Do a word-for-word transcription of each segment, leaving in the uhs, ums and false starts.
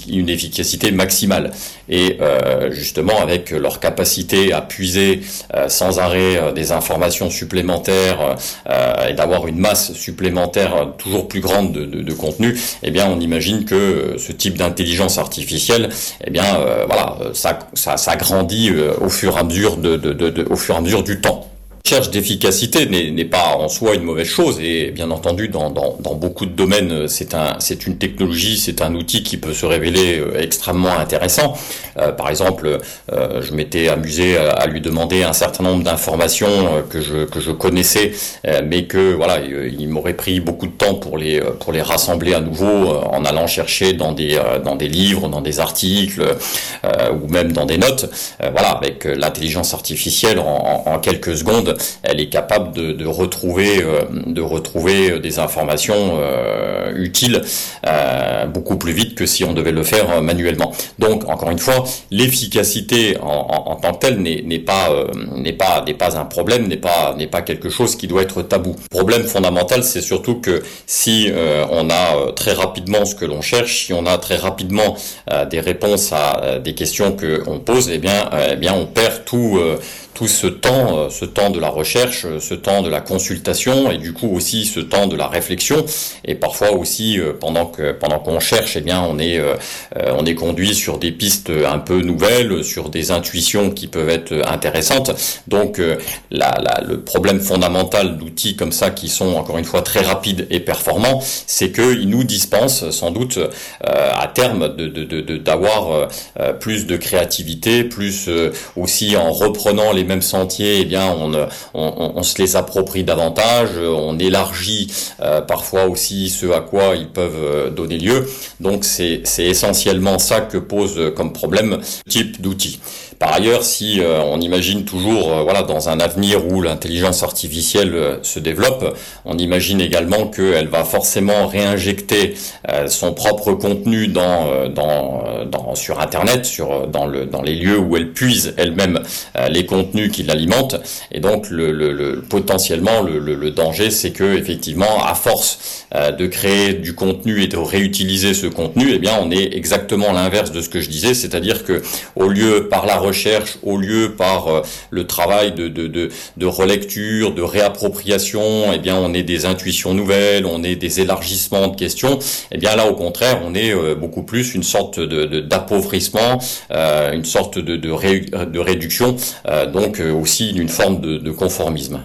une efficacité maximale. Et euh, justement, avec leur capacité à puiser euh, sans arrêt euh, des informations supplémentaires euh, et d'avoir une masse supplémentaire toujours plus grande de, de, de contenu, eh bien, on imagine que ce type d'intelligence artificielle, eh bien, euh, voilà, ça, ça, ça grandit euh, au fur et à mesure de, de, de, de, au fur et à mesure du temps. La recherche d'efficacité n'est pas en soi une mauvaise chose et bien entendu dans, dans, dans beaucoup de domaines c'est un, c'est une technologie, c'est un outil qui peut se révéler extrêmement intéressant. Euh, par exemple, euh, je m'étais amusé à, à lui demander un certain nombre d'informations que je, que je connaissais euh, mais que voilà, il m'aurait pris beaucoup de temps pour les, pour les rassembler à nouveau en allant chercher dans des, dans des livres, dans des articles euh, ou même dans des notes. Euh, voilà, avec l'intelligence artificielle en, en, en quelques secondes, elle est capable de, de retrouver, euh, de retrouver des informations euh, utiles euh, beaucoup plus vite que si on devait le faire euh, manuellement. Donc, encore une fois, l'efficacité en, en, en tant que telle n'est, n'est pas, euh, n'est pas, n'est pas un problème, n'est pas, n'est pas quelque chose qui doit être tabou. Le problème fondamental, c'est surtout que si euh, on a très rapidement ce que l'on cherche, si on a très rapidement euh, des réponses à euh, des questions que on pose, eh bien, euh, eh bien, on perd tout. Euh, tout ce temps, ce temps de la recherche, ce temps de la consultation et du coup aussi ce temps de la réflexion et parfois aussi pendant que pendant qu'on cherche, eh bien on est euh, on est conduit sur des pistes un peu nouvelles, sur des intuitions qui peuvent être intéressantes. Donc euh, la, la, le problème fondamental d'outils comme ça qui sont encore une fois très rapides et performants, c'est qu'ils nous dispensent sans doute euh, à terme de, de, de, de d'avoir euh, plus de créativité, plus euh, aussi en reprenant les mêmes sentiers, eh bien on, on, on se les approprie davantage, on élargit euh, parfois aussi ce à quoi ils peuvent donner lieu. Donc c'est c'est essentiellement ça que pose comme problème ce type d'outils. Par ailleurs, si euh, on imagine toujours, euh, voilà, dans un avenir où l'intelligence artificielle euh, se développe, on imagine également qu'elle va forcément réinjecter euh, son propre contenu dans, euh, dans, dans, sur Internet, sur, dans, le, dans les lieux où elle puise elle-même euh, les contenus qui l'alimentent. Et donc, le, le, le, potentiellement, le, le, le danger, c'est que, effectivement, à force euh, de créer du contenu et de réutiliser ce contenu, eh bien, on est exactement l'inverse de ce que je disais, c'est-à-dire que, au lieu, par la recherche, au lieu par euh, le travail de, de, de, de relecture, de réappropriation, eh bien on est des intuitions nouvelles, on est des élargissements de questions, eh bien là au contraire on est euh, beaucoup plus une sorte de, de d'appauvrissement, euh, une sorte de, de, ré, de réduction, euh, donc euh, aussi d'une forme de, de conformisme.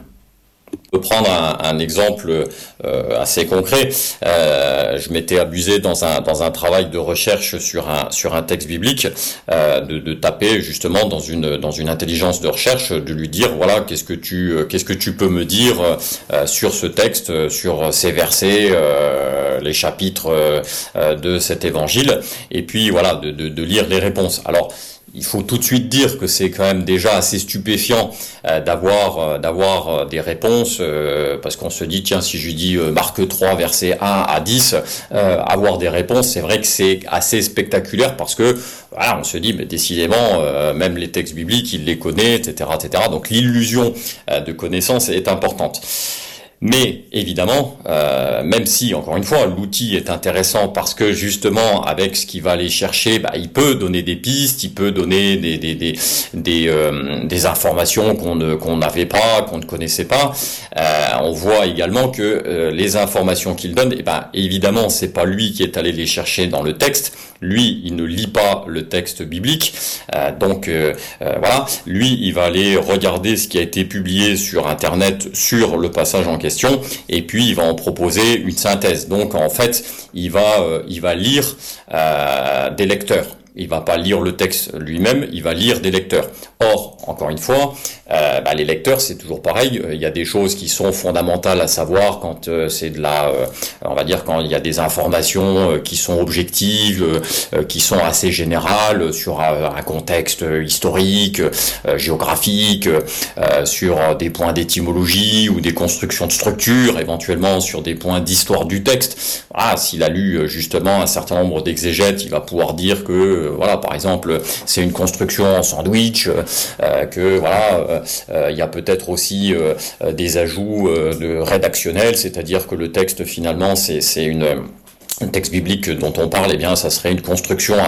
Je peux prendre un, un exemple euh, assez concret. Euh, je m'étais abusé dans un dans un travail de recherche sur un sur un texte biblique euh, de, de taper justement dans une dans une intelligence de recherche, de lui dire voilà qu'est-ce que tu qu'est-ce que tu peux me dire euh, sur ce texte, sur ces versets, euh, les chapitres euh, de cet évangile, et puis voilà de, de de lire les réponses. Alors il faut tout de suite dire que c'est quand même déjà assez stupéfiant euh, d'avoir euh, d'avoir euh, des réponses euh, parce qu'on se dit tiens si je lui dis euh, Marc trois versets un à dix euh, avoir des réponses, c'est vrai que c'est assez spectaculaire parce que voilà on se dit mais décidément euh, même les textes bibliques il les connaît, etc etc donc l'illusion euh, de connaissance est importante. Mais évidemment, euh, même si, encore une fois, l'outil est intéressant parce que justement, avec ce qu'il va aller chercher, bah, il peut donner des pistes, il peut donner des des des des, euh, des informations qu'on ne qu'on n'avait pas, qu'on ne connaissait pas. Euh, on voit également que euh, les informations qu'il donne, eh ben évidemment, c'est pas lui qui est allé les chercher dans le texte. Lui, il ne lit pas le texte biblique, euh, donc euh, euh, voilà. Lui, il va aller regarder ce qui a été publié sur Internet sur le passage en question, et puis il va en proposer une synthèse. Donc en fait, il va, euh, il va lire euh, des lecteurs. Il va pas lire le texte lui-même, il va lire des lecteurs. Or, encore une fois, euh, bah, les lecteurs, c'est toujours pareil. Il y a des choses qui sont fondamentales à savoir quand euh, c'est de la, euh, on va dire quand il y a des informations euh, qui sont objectives, euh, qui sont assez générales sur un, un contexte historique, euh, géographique, euh, sur des points d'étymologie ou des constructions de structure, éventuellement sur des points d'histoire du texte. Voilà, s'il a lu justement un certain nombre d'exégètes, il va pouvoir dire que voilà, par exemple, c'est une construction en sandwich, euh, que voilà, il euh, y a peut-être aussi euh, des ajouts euh, de rédactionnels, c'est-à-dire que le texte finalement c'est c'est une un texte biblique dont on parle, eh bien, ça serait une construction